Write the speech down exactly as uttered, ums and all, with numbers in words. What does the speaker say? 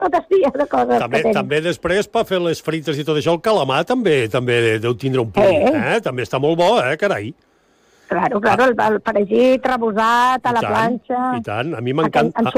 totes dies de coses també, que tens. també després, per fer les frites i tot això, el calamar també també deu tindre un punt, Eh. eh? També està molt bo, eh, carai. Claro, claro, el, el fregit, rebosat, a I la tant, planxa... I tant, a mi m'encanta...